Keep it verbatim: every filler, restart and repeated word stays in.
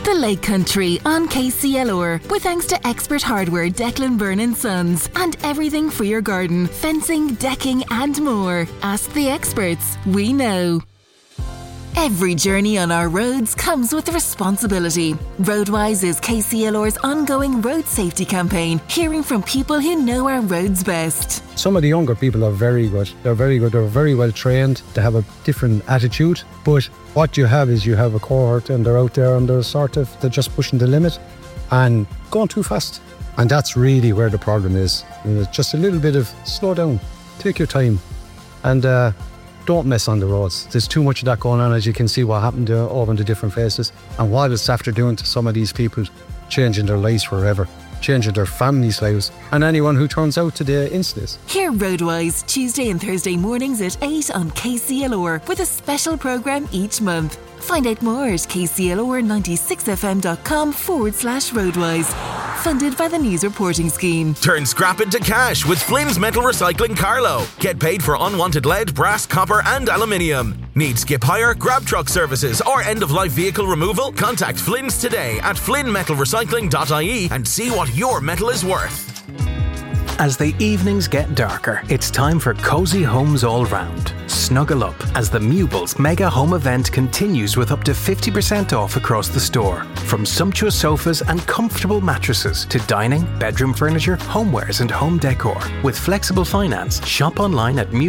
The Lake Country on K C L R, with thanks to Expert Hardware Declan Byrne and Sons, and everything for your garden, fencing, decking and more. Ask the experts, we know. Every journey on our roads comes with responsibility. Roadwise is K C L R's ongoing road safety campaign, hearing from people who know our roads best. Some of the younger people are very good. They're very good. They're very well trained. They have a different attitude. But what you have is you have a cohort and they're out there and they're sort of, they're just pushing the limit and going too fast. And that's really where the problem is. And it's just a little bit of slow down, take your time, and uh, don't mess on the roads. There's too much of that going on, as you can see what happened uh, over in the different faces. And what it's after doing to some of these people, changing their lives forever, changing their families' lives, and anyone who turns out to the incidents. Hear Roadwise Tuesday and Thursday mornings at eight on K C L R, with a special programme each month. Find out more at kclr96fm.com forward slash roadwise. Funded by the News Reporting Scheme. Turn scrap into cash with Flynn's Metal Recycling Carlow. Get paid for unwanted lead, brass, copper and aluminium. Need skip hire, grab truck services or end-of-life vehicle removal? Contact Flynn's today at flynn metal recycling dot I E and see what your metal is worth. As the evenings get darker, it's time for Cozy Homes All Round. Snuggle up as the Mubels Mega Home Event continues with up to fifty percent off across the store. From sumptuous sofas and comfortable mattresses to dining, bedroom furniture, homewares and home decor. With flexible finance, shop online at Mubels.